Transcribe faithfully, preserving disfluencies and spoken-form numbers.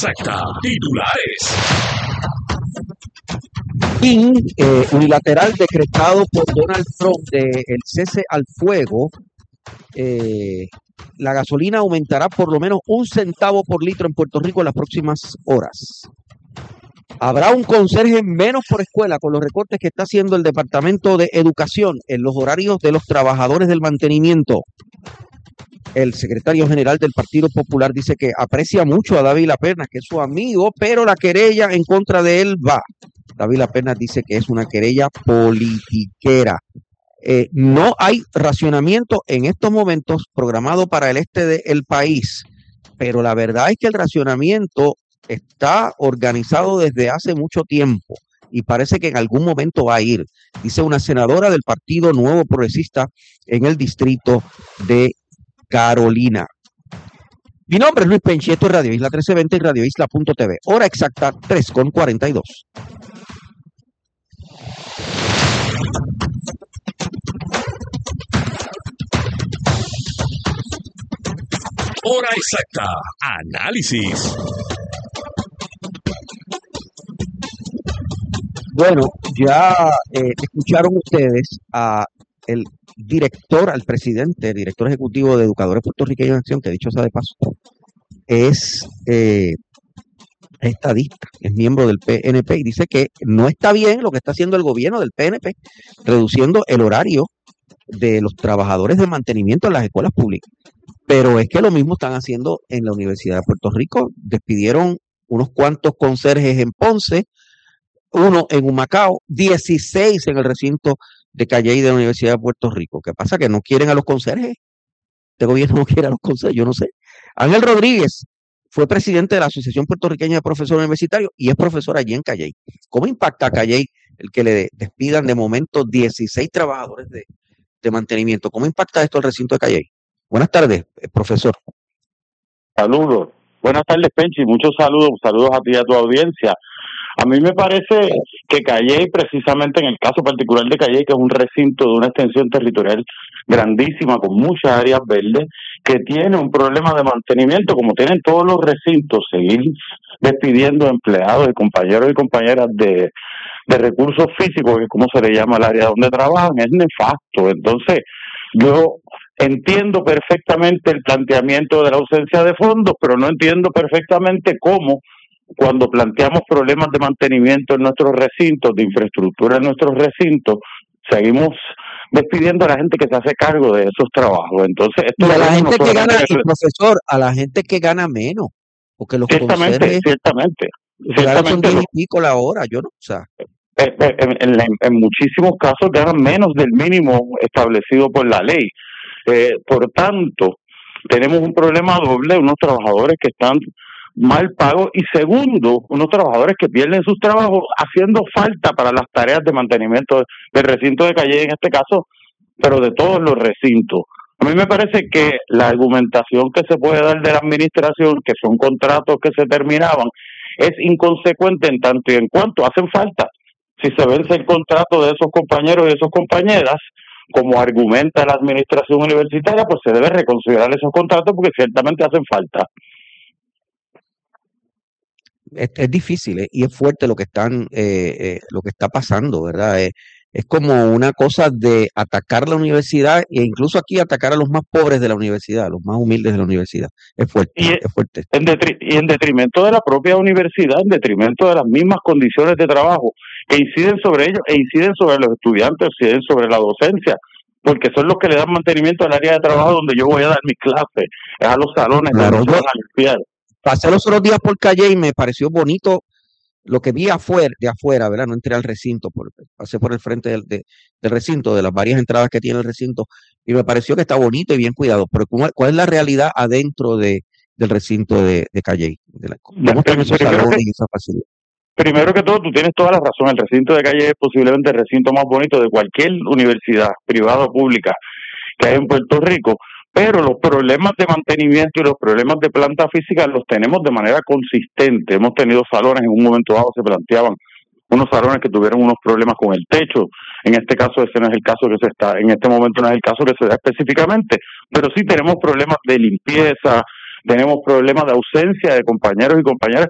Exacta. Titulares. Y eh, unilateral decretado por Donald Trump de el cese al fuego. Eh, la gasolina aumentará por lo menos un centavo por litro en Puerto Rico en las próximas horas. Habrá un conserje menos por escuela con los recortes que está haciendo el Departamento de Educación en los horarios de los trabajadores del mantenimiento. El secretario general del Partido Popular dice que aprecia mucho a David Laperna, que es su amigo, pero la querella en contra de él va. David Laperna dice que es una querella politiquera. Eh, no hay racionamiento en estos momentos programado para el este del país, pero la verdad es que el racionamiento está organizado desde hace mucho tiempo y parece que en algún momento va a ir, dice una senadora del Partido Nuevo Progresista en el distrito de Carolina. Mi nombre es Luis Penchi, esto es Radio Isla trece veinte y Radio Isla punto t v. Hora exacta tres con cuarenta y dos. Hora exacta. Análisis. Bueno, ya eh, escucharon ustedes a el director, al presidente, el director ejecutivo de Educadores Puertorriqueños en Acción, que dicho sea de paso, es eh, estadista, es miembro del P N P y dice que no está bien lo que está haciendo el gobierno del P N P, reduciendo el horario de los trabajadores de mantenimiento en las escuelas públicas. Pero es que lo mismo están haciendo en la Universidad de Puerto Rico. Despidieron unos cuantos conserjes en Ponce, uno en Humacao, dieciséis en el recinto de Calley de la Universidad de Puerto Rico. ¿Qué pasa? ¿Que no quieren a los conserjes? Este gobierno no quiere a los conserjes, yo no sé. Ángel Rodríguez fue presidente de la Asociación Puertorriqueña de Profesores Universitarios y es profesor allí en Calley. ¿Cómo impacta a Calley el que le despidan de momento dieciséis trabajadores de, de mantenimiento? ¿Cómo impacta esto al recinto de Calley? Buenas tardes, profesor. Saludos. Buenas tardes, Penchi. Muchos saludos. Saludos a ti y a tu audiencia. A mí me parece que Calley, precisamente en el caso particular de Calley, que es un recinto de una extensión territorial grandísima, con muchas áreas verdes, que tiene un problema de mantenimiento, como tienen todos los recintos, seguir despidiendo empleados y compañeros y compañeras de, de recursos físicos, que es como se le llama al área donde trabajan, es nefasto. Entonces, yo entiendo perfectamente el planteamiento de la ausencia de fondos, pero no entiendo perfectamente cómo, cuando planteamos problemas de mantenimiento en nuestros recintos, de infraestructura en nuestros recintos, seguimos despidiendo a la gente que se hace cargo de esos trabajos. Entonces, esto y a la no gente que gana, el... profesor, a la gente que gana menos, porque los ciertamente, conserjes ciertamente, ciertamente son diez lo... y pico la hora, yo no, o sea. En, en, en, en muchísimos casos ganan menos del mínimo establecido por la ley. Eh, por tanto, tenemos un problema doble, unos trabajadores que están mal pagos y segundo, unos trabajadores que pierden sus trabajos haciendo falta para las tareas de mantenimiento del recinto de Calley en este caso, pero de todos los recintos. A mí me parece que la argumentación que se puede dar de la administración, que son contratos que se terminaban, es inconsecuente en tanto y en cuanto hacen falta. Si se vence el contrato de esos compañeros y esas compañeras, como argumenta la administración universitaria, pues se debe reconsiderar esos contratos porque ciertamente hacen falta. Es, es difícil ¿eh? y es fuerte lo que están eh, eh, lo que está pasando, ¿verdad? Eh, es como una cosa de atacar la universidad e incluso aquí atacar a los más pobres de la universidad, a los más humildes de la universidad. Es fuerte, y es fuerte. En detri- y en detrimento de la propia universidad, en detrimento de las mismas condiciones de trabajo que inciden sobre ellos e inciden sobre los estudiantes, inciden sobre la docencia, porque son los que le dan mantenimiento al área de trabajo donde yo voy a dar mis clases, es a los salones claro, donde se van a limpiar. Pasé los otros días por Calle y me pareció bonito lo que vi afuera, de afuera, ¿verdad? No entré al recinto, por, pasé por el frente del, de, del recinto, de las varias entradas que tiene el recinto, y me pareció que está bonito y bien cuidado. Pero ¿cuál, cuál es la realidad adentro de, del recinto de, de Calle? De la, ¿Cómo están esos salones y esa facilidad? Primero que todo, tú tienes toda la razón. El recinto de Calle es posiblemente el recinto más bonito de cualquier universidad, privada o pública, que hay en Puerto Rico. Pero los problemas de mantenimiento y los problemas de planta física los tenemos de manera consistente. Hemos tenido salones, en un momento dado se planteaban unos salones que tuvieron unos problemas con el techo. En este caso ese no es el caso que se está, en este momento no es el caso que se da específicamente, pero sí tenemos problemas de limpieza, tenemos problemas de ausencia de compañeros y compañeras